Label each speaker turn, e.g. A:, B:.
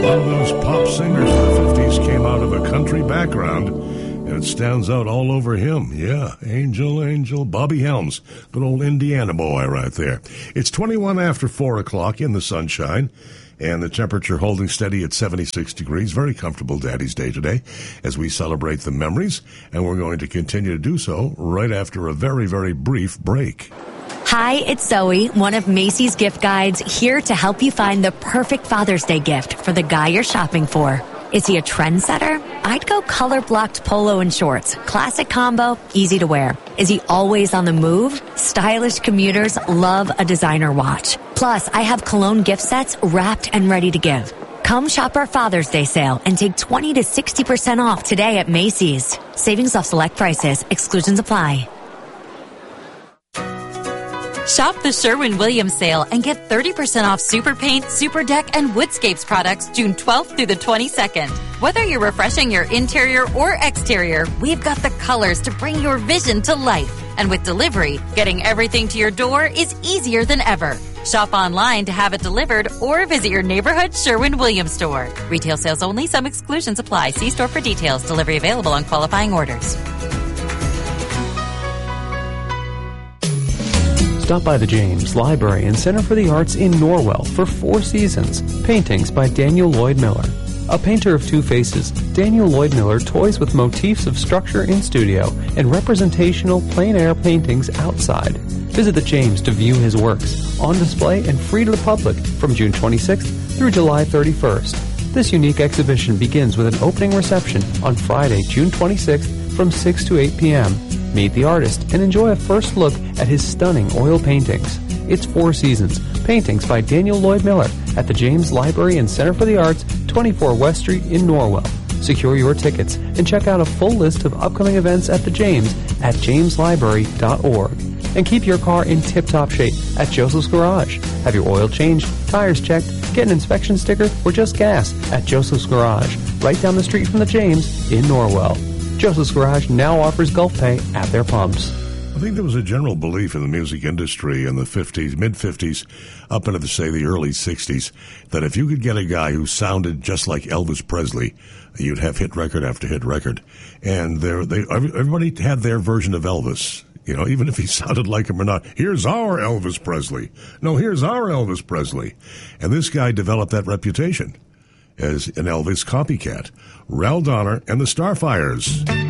A: A lot of those pop singers in the 50s came out of a country background, and it stands out all over him. Yeah, Angel, Angel, Bobby Helms, good old Indiana boy right there. It's 21 after 4 o'clock in the sunshine, and the temperature holding steady at 76 degrees. Very comfortable Daddy's Day today as we celebrate the memories, and we're going to continue to do so right after a very, very brief break.
B: Hi, it's Zoe, one of Macy's gift guides, here to help you find the perfect Father's Day gift for the guy you're shopping for. Is he a trendsetter? I'd go color-blocked polo and shorts. Classic combo, easy to wear. Is he always on the move? Stylish commuters love a designer watch. Plus, I have cologne gift sets wrapped and ready to give. Come shop our Father's Day sale and take 20 to 60% off today at Macy's. Savings off select prices. Exclusions apply.
C: Shop the Sherwin-Williams sale and get 30% off Super Paint, Super Deck, and Woodscapes products June 12th through the 22nd. Whether you're refreshing your interior or exterior, we've got the colors to bring your vision to life. And with delivery, getting everything to your door is easier than ever. Shop online to have it delivered or visit your neighborhood Sherwin-Williams store. Retail sales only. Some exclusions apply. See store for details. Delivery available on qualifying orders.
D: Stop by the James Library and Center for the Arts in Norwell for 4 seasons. Paintings by Daniel Lloyd Miller. A painter of two faces, Daniel Lloyd Miller toys with motifs of structure in studio and representational plein-air paintings outside. Visit the James to view his works, on display and free to the public from June 26th through July 31st. This unique exhibition begins with an opening reception on Friday, June 26th from 6 to 8 p.m. Meet the artist and enjoy a first look at his stunning oil paintings. It's 4 seasons. Paintings by Daniel Lloyd Miller at the James Library and Center for the Arts, 24 West Street in Norwell. Secure your tickets and check out a full list of upcoming events at the James at jameslibrary.org. And keep your car in tip-top shape at Joseph's Garage. Have your oil changed, tires checked, get an inspection sticker, or just gas at Joseph's Garage, right down the street from the James in Norwell. Joseph's Garage now offers Gulf Pay at their pumps.
A: I think there was a general belief in the music industry in the 50s, mid-50s, up into, the early 60s, that if you could get a guy who sounded just like Elvis Presley, you'd have hit record after hit record. And everybody had their version of Elvis, you know, even if he sounded like him or not. Here's our Elvis Presley. No, here's our Elvis Presley. And this guy developed that reputation as an Elvis copycat. Rel Donner and the Starfires.